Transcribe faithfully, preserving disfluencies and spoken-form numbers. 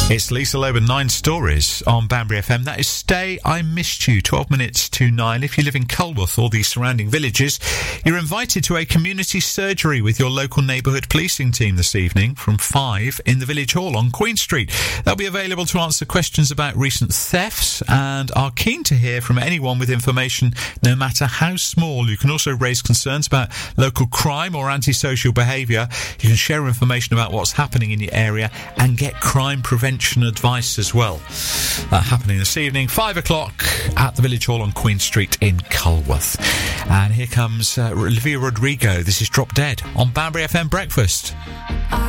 It's Lisa Loeb and Nine Stories on Banbury F M. That is Stay, I Missed You, twelve minutes to nine. If you live in Culworth or the surrounding villages, you're invited to a community surgery with your local neighbourhood policing team this evening from five in the Village Hall on Queen Street. They'll be available to answer questions about recent thefts and are keen to hear from anyone with information, no matter how small. You can also raise concerns about local crime or antisocial behaviour. You can share information about what's happening in your area and get crime prevention advice as well. Uh, happening this evening, five o'clock at the Village Hall on Queen Street in Culworth. And here comes uh, Olivia Rodrigo. This is Drop Dead on Banbury F M Breakfast.